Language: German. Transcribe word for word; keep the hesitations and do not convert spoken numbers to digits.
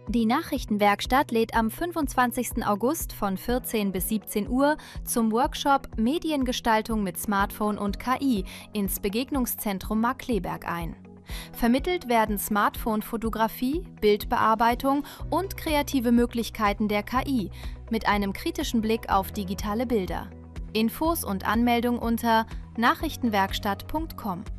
Die Nachrichtenwerkstatt lädt am fünfundzwanzigsten August von vierzehn bis siebzehn Uhr zum Workshop Mediengestaltung mit Smartphone und K I ins Begegnungszentrum Markkleeberg ein. Vermittelt werden Smartphone-Fotografie, Bildbearbeitung und kreative Möglichkeiten der K I mit einem kritischen Blick auf digitale Bilder. Infos und Anmeldung unter nachrichtenwerkstatt punkt com.